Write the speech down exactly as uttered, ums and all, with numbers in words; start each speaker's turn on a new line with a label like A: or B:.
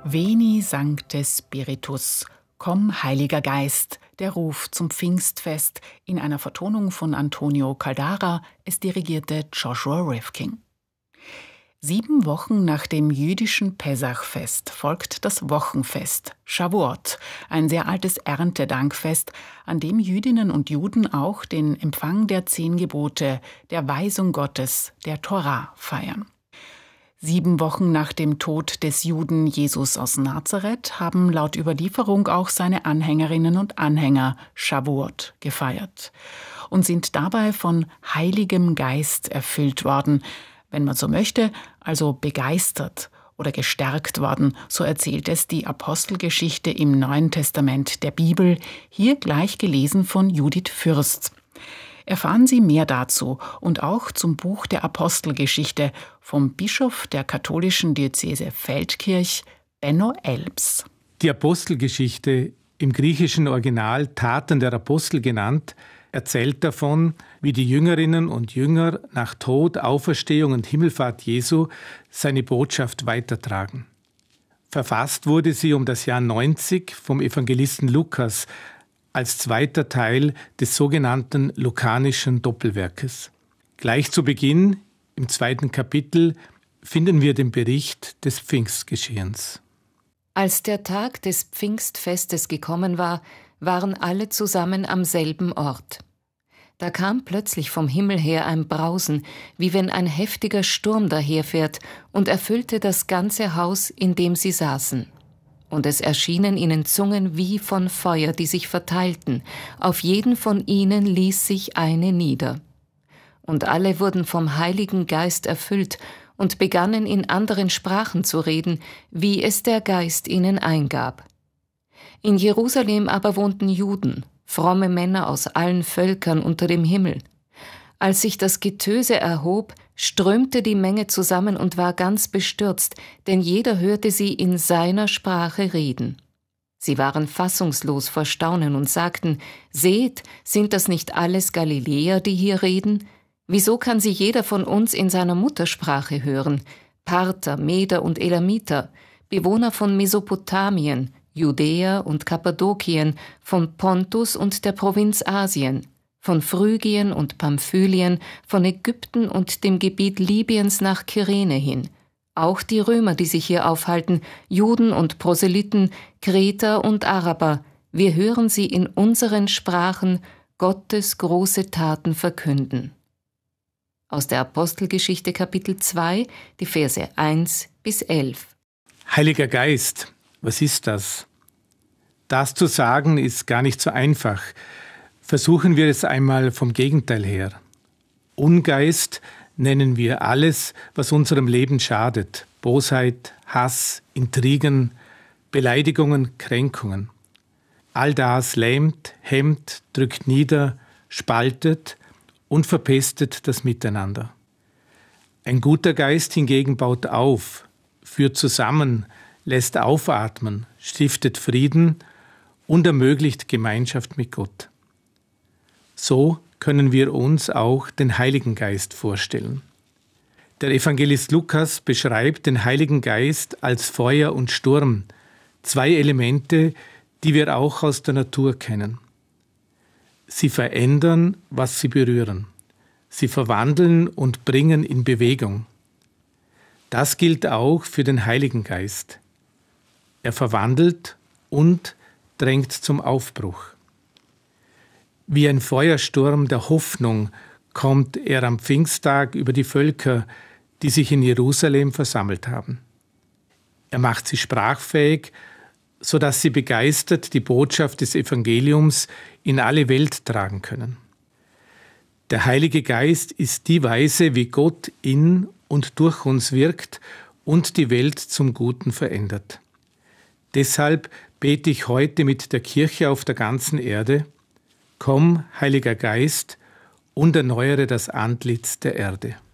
A: Veni Sancte Spiritus, komm Heiliger Geist, der Ruf zum Pfingstfest in einer Vertonung von Antonio Caldara, es dirigierte Joshua Rifkin. Sieben Wochen nach dem jüdischen Pesachfest folgt das Wochenfest, Shavuot, ein sehr altes Erntedankfest, an dem Jüdinnen und Juden auch den Empfang der zehn Gebote, der Weisung Gottes, der Torah feiern. Sieben Wochen nach dem Tod des Juden Jesus aus Nazareth haben laut Überlieferung auch seine Anhängerinnen und Anhänger Shavuot gefeiert und sind dabei von Heiligem Geist erfüllt worden, wenn man so möchte, also begeistert oder gestärkt worden, so erzählt es die Apostelgeschichte im Neuen Testament der Bibel, hier gleich gelesen von Judith Fürst. Erfahren Sie mehr dazu und auch zum Buch der Apostelgeschichte vom Bischof der katholischen Diözese Feldkirch, Benno Elbs.
B: Die Apostelgeschichte, im griechischen Original Taten der Apostel genannt, erzählt davon, wie die Jüngerinnen und Jünger nach Tod, Auferstehung und Himmelfahrt Jesu seine Botschaft weitertragen. Verfasst wurde sie um das Jahr neunzig vom Evangelisten Lukas als zweiter Teil des sogenannten lukanischen Doppelwerkes. Gleich zu Beginn, im zweiten Kapitel, finden wir den Bericht des Pfingstgeschehens.
C: Als der Tag des Pfingstfestes gekommen war, waren alle zusammen am selben Ort. Da kam plötzlich vom Himmel her ein Brausen, wie wenn ein heftiger Sturm daherfährt, und erfüllte das ganze Haus, in dem sie saßen. Und es erschienen ihnen Zungen wie von Feuer, die sich verteilten. Auf jeden von ihnen ließ sich eine nieder. Und alle wurden vom Heiligen Geist erfüllt und begannen in anderen Sprachen zu reden, wie es der Geist ihnen eingab. In Jerusalem aber wohnten Juden, fromme Männer aus allen Völkern unter dem Himmel. Als sich das Getöse erhob, strömte die Menge zusammen und war ganz bestürzt, denn jeder hörte sie in seiner Sprache reden. Sie waren fassungslos vor Staunen und sagten: Seht, sind das nicht alles Galiläer, die hier reden? Wieso kann sie jeder von uns in seiner Muttersprache hören? Parther, Meder und Elamiter, Bewohner von Mesopotamien, Judäa und Kappadokien, von Pontus und der Provinz Asien, von Phrygien und Pamphylien, von Ägypten und dem Gebiet Libyens nach Kyrene hin. Auch die Römer, die sich hier aufhalten, Juden und Proselyten, Kreter und Araber, wir hören sie in unseren Sprachen Gottes große Taten verkünden. Aus der Apostelgeschichte Kapitel zwei, die Verse eins bis elf.
B: Heiliger Geist, was ist das? Das zu sagen ist gar nicht so einfach. Versuchen wir es einmal vom Gegenteil her. Ungeist nennen wir alles, was unserem Leben schadet. Bosheit, Hass, Intrigen, Beleidigungen, Kränkungen. All das lähmt, hemmt, drückt nieder, spaltet und verpestet das Miteinander. Ein guter Geist hingegen baut auf, führt zusammen, lässt aufatmen, stiftet Frieden und ermöglicht Gemeinschaft mit Gott. So können wir uns auch den Heiligen Geist vorstellen. Der Evangelist Lukas beschreibt den Heiligen Geist als Feuer und Sturm, zwei Elemente, die wir auch aus der Natur kennen. Sie verändern, was sie berühren. Sie verwandeln und bringen in Bewegung. Das gilt auch für den Heiligen Geist. Er verwandelt und drängt zum Aufbruch. Wie ein Feuersturm der Hoffnung kommt er am Pfingsttag über die Völker, die sich in Jerusalem versammelt haben. Er macht sie sprachfähig, sodass sie begeistert die Botschaft des Evangeliums in alle Welt tragen können. Der Heilige Geist ist die Weise, wie Gott in und durch uns wirkt und die Welt zum Guten verändert. Deshalb bete ich heute mit der Kirche auf der ganzen Erde: Komm, Heiliger Geist, und erneuere das Antlitz der Erde.